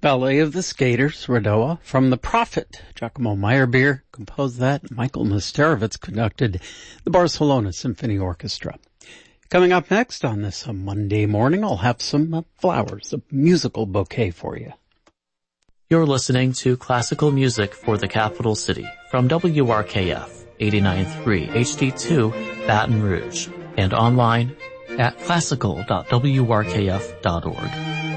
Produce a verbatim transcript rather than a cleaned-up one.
Ballet of the Skaters, Radowa, from The Prophet. Giacomo Meyerbeer composed that. Michael Nesterovitz conducted the Barcelona Symphony Orchestra. Coming up next on this uh, Monday morning, I'll have some uh, flowers, a musical bouquet for you. You're listening to classical music for the capital city from W R K F eighty-nine point three H D two Baton Rouge and online at classical dot w r k f dot org.